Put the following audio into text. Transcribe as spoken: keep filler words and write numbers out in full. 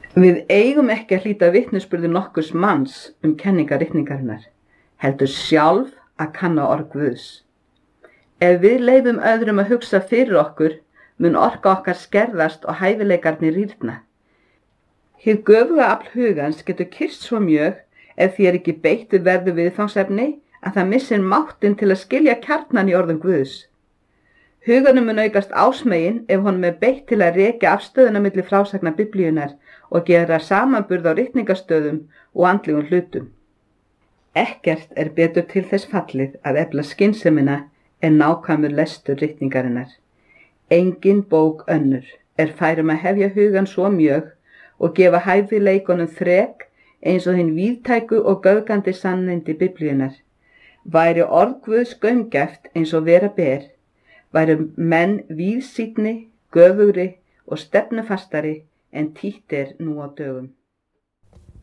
Við eigum ekki að hlíta vitnisburði nokkurs manns um kenningar ritningarinnar, heldur sjálf að kanna orð Guðs. Ef við leyfum öðrum að hugsa fyrir okkur, mun orka okkar skerðast og hæfileikarnir rýrna. Hið göfuga afl hugans getur kyrst svo mjög ef því er ekki beitt við verðu viðfangsefni að það missir máttinn til að skilja kjarnan í orðum Guðs. Huganum mun aukast ásmegin ef honum er beitt til að rekja afstöðuna milli frásagna Biblíunnar og gera samanburð á ritningastöðum og andlegum hlutum. Ekkert er betur til þess fallið að efla skynsemina en nákvæmur lestur ritningarinnar. Engin bók önnur er færum að hefja hugan svo mjög og gefa hæfileikunum þrek eins og hinn víðtæku og göfgandi sannindi Biblíunnar. Væri orð Guðs gaumgæft eins og vera ber, væru menn víðsýnni, göfugri og stefnufastari en títt er nú á dögum.